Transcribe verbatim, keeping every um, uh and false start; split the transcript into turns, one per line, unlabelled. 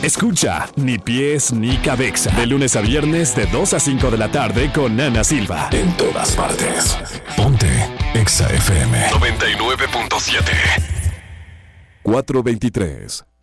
Escucha Ni Pies Ni Cabeza de lunes a viernes de dos a cinco de la tarde con Ana Silva.
En todas partes. Ponte Exa F M noventa y nueve punto siete.
cuatro veintitrés.